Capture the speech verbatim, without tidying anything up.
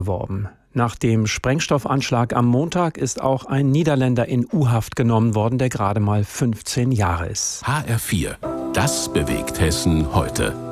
Worben. Nach dem Sprengstoffanschlag am Montag ist auch ein Niederländer in U-Haft genommen worden, der gerade mal fünfzehn Jahre ist. H R vier. Das bewegt Hessen heute.